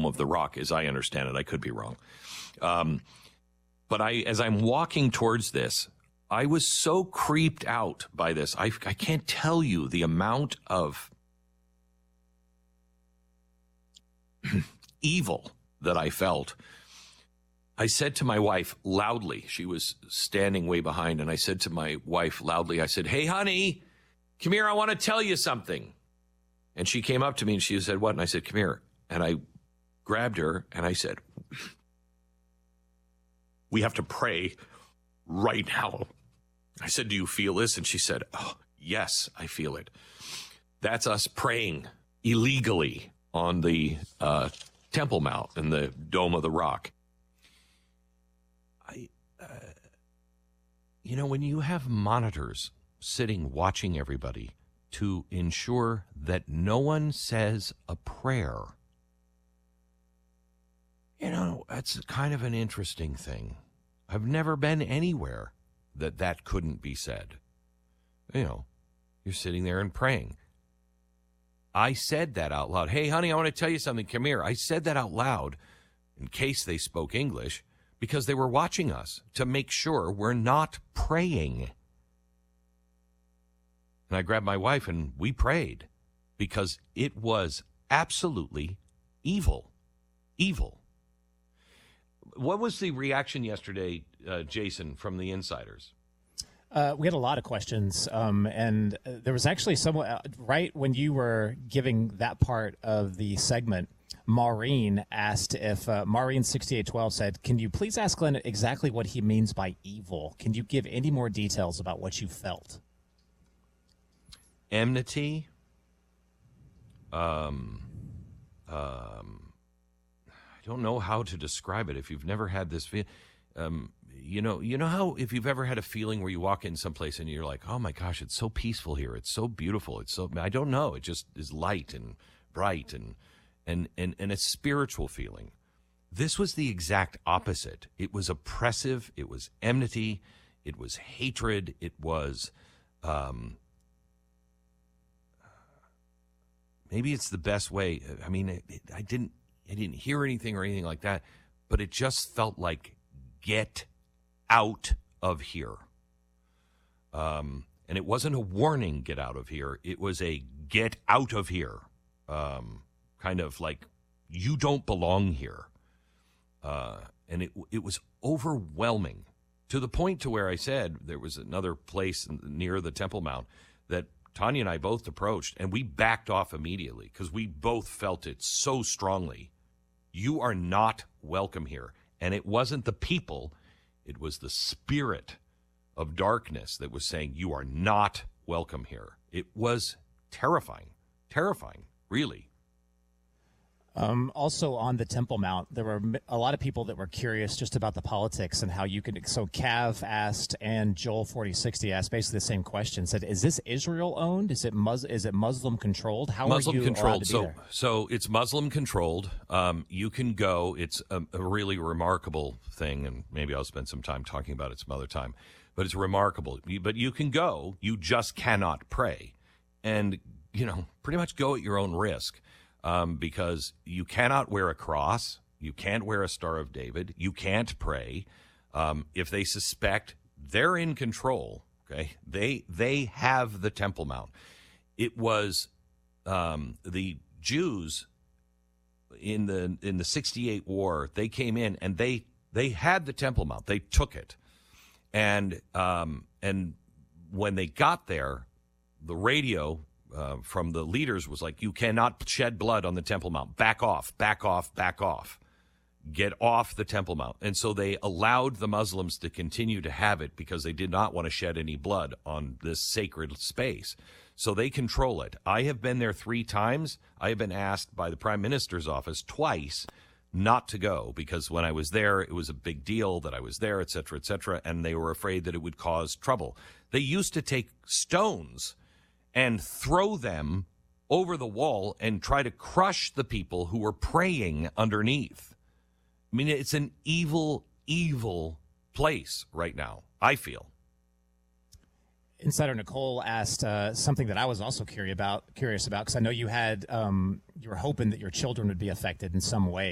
Dome of the Rock, as I understand it. I could be wrong. But as I'm walking towards this, I was so creeped out by this. I can't tell you the amount of evil that I felt. I said to my wife loudly, she was standing way behind, and I said to my wife loudly, I said, "Hey, honey, come here, I want to tell you something." And she came up to me and she said, "What?" And I said, "Come here." And I grabbed her and I said, "We have to pray right now." I said, "Do you feel this?" And she said, "Oh, yes, I feel it." That's us praying illegally on the Temple Mount and the Dome of the Rock. When you have monitors sitting watching everybody to ensure that no one says a prayer, that's kind of an interesting thing. I've never been anywhere that couldn't be said. You're sitting there and praying. I said that out loud. "Hey, honey, I want to tell you something. Come here." I said that out loud in case they spoke English, because they were watching us to make sure we're not praying. And I grabbed my wife and we prayed because it was absolutely evil. Evil. What was the reaction yesterday, Jason, from the insiders? We had a lot of questions, and there was actually someone, right when you were giving that part of the segment, Maureen asked if, Maureen6812 said, "Can you please ask Glenn exactly what he means by evil? Can you give any more details about what you felt?" Enmity. I don't know how to describe it if you've never had this feeling. You know how if you've ever had a feeling where you walk in someplace and you're like, "Oh my gosh, it's so peaceful here. It's so beautiful. I don't know. It just is light and bright and a spiritual feeling." This was the exact opposite. It was oppressive. It was enmity. It was hatred. It was, maybe it's the best way. I mean, I didn't hear anything or anything like that, but it just felt like, get out of here. And it wasn't a warning, get out of here. It was a get out of here. Kind of like, you don't belong here. And it was overwhelming to the point to where I said there was another place near the Temple Mount that Tanya and I both approached, and we backed off immediately because we both felt it so strongly. You are not welcome here. And it wasn't the people, it was the spirit of darkness that was saying, you are not welcome here. It was terrifying, really. Also on the Temple Mount, there were a lot of people that were curious just about the politics and how you could. So Cav asked, and Joel 4060 asked basically the same question. Said, "Is this Israel owned? Is it Muslim controlled? How Muslim are you controlled? allowed to be there?" So it's Muslim controlled. You can go. It's a really remarkable thing, and maybe I'll spend some time talking about it some other time. But it's remarkable. But you can go. You just cannot pray, and pretty much go at your own risk. Because you cannot wear a cross, you can't wear a Star of David, you can't pray. If they suspect, they're in control. Okay, they have the Temple Mount. It was the Jews in the 68 war. They came in and they had the Temple Mount. They took it, and when they got there, the radio. From the leaders was like, you cannot shed blood on the Temple Mount. Back off, back off, back off. Get off the Temple Mount. And so they allowed the Muslims to continue to have it because they did not want to shed any blood on this sacred space. So they control it. I have been there 3 times. I have been asked by the Prime Minister's office twice not to go because when I was there, it was a big deal that I was there, et cetera, and they were afraid that it would cause trouble. They used to take stones and throw them over the wall and try to crush the people who were praying underneath. I mean, it's an evil, evil place right now, I feel. Insider Nicole asked something that I was also curious about, because I know you were hoping that your children would be affected in some way.